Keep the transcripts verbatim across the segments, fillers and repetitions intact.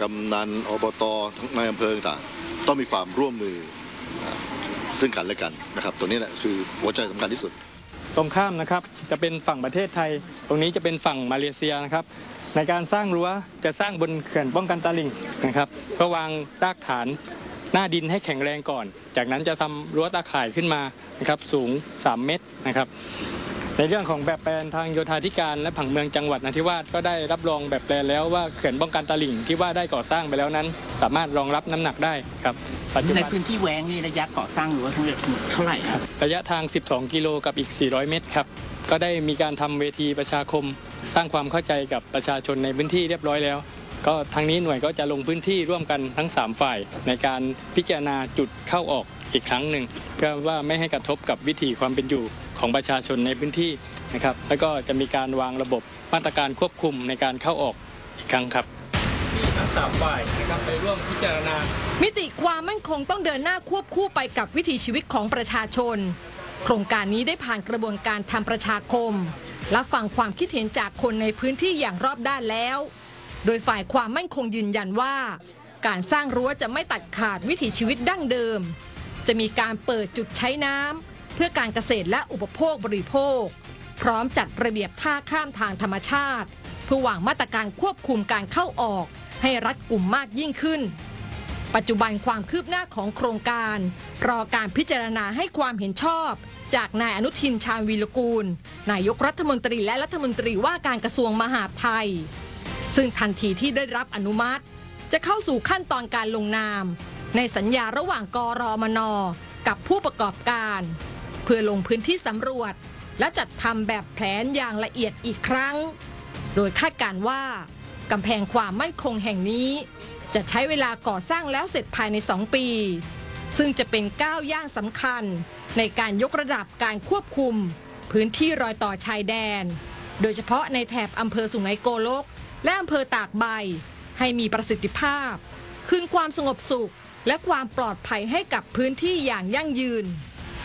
กำนันอบตทั้งในอำเภอต่างต้องมีความร่วมมือซึ่งกันและกันนะครับตัวนี้แหละคือหัวใจสำคัญที่สุดตรงข้ามนะครับจะเป็นฝั่งประเทศไทยตรงนี้จะเป็นฝั่งมาเลเซียนะครับในการสร้างรั้วจะสร้างบนเขื่อนป้องกันตลิ่งนะครับเพื่อวางรากฐานหน้าดินให้แข็งแรงก่อนจากนั้นจะทำรั้วตาข่ายขึ้นมานะครับสูงสามเมตรนะครับในเรื่องของแบบแปลนทางโยธาธิการและผังเมืองจังหวัดนราธิวาสก็ได้รับรองแบบแปลนแล้วว่าเขื่อนป้องกันตลิ่งที่ว่าได้ก่อสร้างไปแล้วนั้นสามารถรองรับน้ำหนักได้ครับในพื้นที่แหวงนี่ระยะก่อสร้างรั้วทั้งหมดเท่าไหร่ครับระยะทางสิบสองกิโลกับอีกสี่ร้อยเมตรครับก็ได้มีการทำเวทีประชาคมสร้างความเข้าใจกับประชาชนในพื้นที่เรียบร้อยแล้วก็ทางนี้หน่วยก็จะลงพื้นที่ร่วมกันทั้งสามฝ่ายในการพิจารณาจุดเข้าออกอีกครั้งหนึ่งเพื่อว่าไม่ให้กระทบกับวิถีความเป็นอยู่ของประชาชนในพื้นที่นะครับแล้วก็จะมีการวางระบบมาตรการควบคุมในการเข้าออกอีกครั้งครับมีทั้งสามฝ่ายนะครับไปร่วมพิจารณามิติความมั่นคงต้องเดินหน้าควบคู่ไปกับวิถีชีวิตของประชาชนโครงการนี้ได้ผ่านกระบวนการทำประชาคมและฟังความคิดเห็นจากคนในพื้นที่อย่างรอบด้านแล้วโดยฝ่ายความมั่นคงยืนยันว่าการสร้างรั้วจะไม่ตัดขาดวิถีชีวิตดั้งเดิมจะมีการเปิดจุดใช้น้ำเพื่อการเกษตรและอุปโภคบริโภคพร้อมจัดระเบียบท่าข้ามทางธรรมชาติเพื่อวางมาตรการควบคุมการเข้าออกให้รัดกุมมากยิ่งขึ้นปัจจุบันความคืบหน้าของโครงการรอการพิจารณาให้ความเห็นชอบจากนายอนุทินชาญวีรกูลนายกรัฐมนตรีและรัฐมนตรีว่าการกระทรวงมหาดไทยซึ่งทันทีที่ได้รับอนุมัติจะเข้าสู่ขั้นตอนการลงนามในสัญญาระหว่างกรมน.กับผู้ประกอบการเพื่อลงพื้นที่สำรวจและจัดทำแบบแผนอย่างละเอียดอีกครั้งโดยคาดการณ์ว่ากำแพงความมั่นคงแห่งนี้จะใช้เวลาก่อสร้างแล้วเสร็จภายในสองปีซึ่งจะเป็นก้าวย่างสำคัญในการยกระดับการควบคุมพื้นที่รอยต่อชายแดนโดยเฉพาะในแถบอำเภอสุไหงโกลกและอำเภอตากใบให้มีประสิทธิภาพคืนความสงบสุขและความปลอดภัยให้กับพื้นที่อย่างยั่งยืน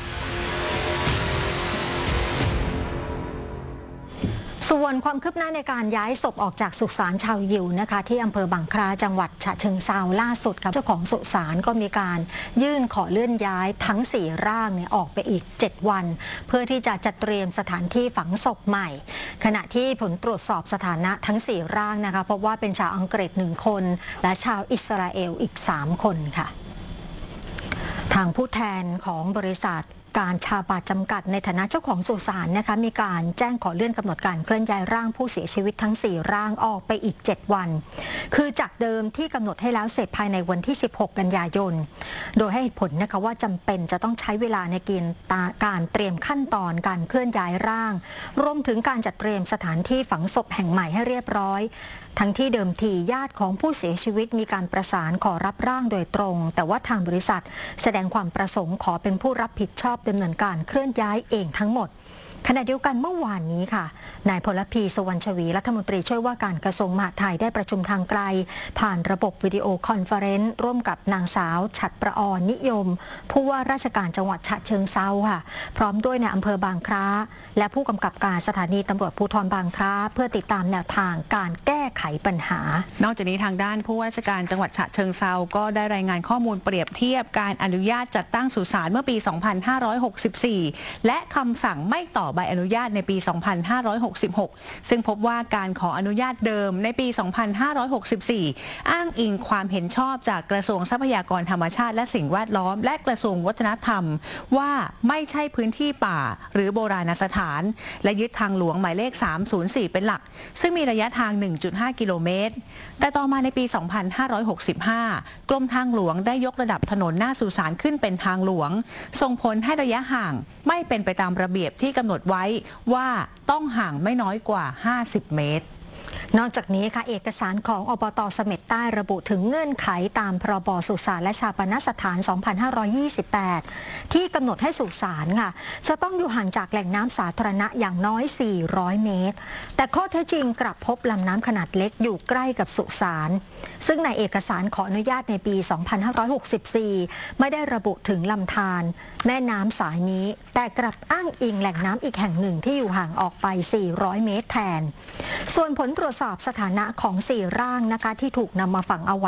ส่วนความคืบหน้าในการย้ายศพออกจากสุสานชาวยิวนะคะที่อำเภอบางคล้าจังหวัดฉะเชิงเทราล่าสุดครับเจ้าของสุสานก็มีการยื่นขอเลื่อนย้ายทั้งสี่ร่างเนี่ยออกไปอีกเจ็ดวันเพื่อที่จะจัดเตรียมสถานที่ฝังศพใหม่ขณะที่ผลตรวจสอบสถานะทั้งสี่ร่างนะคะพบว่าเป็นชาวอังกฤษหนึ่งคนและชาวอิสราเอลอีกสามคนค่ะทางผู้แทนของบริษัทการชาปาจำกัดในฐานะเจ้าของสุสานนะคะมีการแจ้งขอเลื่อนกำหนดการเคลื่อนย้ายร่างผู้เสียชีวิตทั้งสี่ร่างออกไปอีกเจ็ดวันคือจากเดิมที่กำหนดให้แล้วเสร็จภายในวันที่สิบหกกันยายนโดยให้เหตุผลนะคะว่าจำเป็นจะต้องใช้เวลาในการเตรียมขั้นตอนการเคลื่อนย้ายร่างรวมถึงการจัดเตรียมสถานที่ฝังศพแห่งใหม่ให้เรียบร้อยทั้งที่เดิมทีญาติของผู้เสียชีวิตมีการประสานขอรับร่างโดยตรงแต่ว่าทางบริษัทแสดงความประสงค์ขอเป็นผู้รับผิดชอบดำเนินการเคลื่อนย้ายเองทั้งหมดขณะเดียวกันเมื่อวานนี้ค่ะนายพลพีสุวรรณชวีรัฐมนตรีช่วยว่าการกระทรวงมหาดไทยได้ประชุมทางไกลผ่านระบบวิดีโอคอนเฟอเรนซ์ร่วมกับนางสาวฉัตรประออนนิยมผู้ว่าราชการจังหวัดฉะเชิงเทราค่ะพร้อมด้วยในอำเภอบางคล้าและผู้กำกับการสถานีตำรวจภูธรบางคล้าเพื่อติดตามแนวทางการแก้ไขปัญหานอกจากนี้ทางด้านผู้ว่าราชการจังหวัดฉะเชิงเทราก็ได้รายงานข้อมูลเปรียบเทียบการอนุญาตจัดตั้งสุสานเมื่อปี สองพันห้าร้อยหกสิบสี่ และคำสั่งไม่ต่อใบอนุญาตในปี สองพันห้าร้อยหกสิบหก ซึ่งพบว่าการขออนุญาตเดิมในปี สองพันห้าร้อยหกสิบสี่ อ้างอิงความเห็นชอบจากกระทรวงทรัพยากรธรรมชาติและสิ่งแวดล้อมและกระทรวงวัฒนธรรมว่าไม่ใช่พื้นที่ป่าหรือโบราณสถานและยึดทางหลวงหมายเลขสามศูนย์สี่เป็นหลักซึ่งมีระยะทาง หนึ่งจุดห้า กิโลเมตรแต่ต่อมาในปี สองพันห้าร้อยหกสิบห้า กรมทางหลวงได้ยกระดับถนนหน้าสุสานขึ้นเป็นทางหลวงส่งผลให้ระยะห่างไม่เป็นไปตามระเบียบที่กำหนดไว้ว่าต้องห่างไม่น้อยกว่าห้าสิบเมตรนอกจากนี้ค่ะเอกสารของอบต.เสม็ดใต้ระบุถึงเงื่อนไขตามพรบ.สุสานและชาปนสถาน สองพันห้าร้อยยี่สิบแปด ที่กำหนดให้สุสานค่ะจะต้องอยู่ห่างจากแหล่งน้ำสาธารณะอย่างน้อย สี่ร้อย เมตรแต่ข้อเท็จจริงกลับพบลำน้ำขนาดเล็กอยู่ใกล้กับสุสานซึ่งในเอกสารขออนุญาตในปี สองพันห้าร้อยหกสิบสี่ ไม่ได้ระบุถึงลำธารแม่น้ำสายนี้แต่กลับอ้างอิงแหล่งน้ำอีกแห่งหนึ่งที่อยู่ห่างออกไป สี่ร้อย เมตรแทนส่วนผลตรวจสอบสถานะของสี่ร่างนะคะที่ถูกนำมาฝังเอาไว้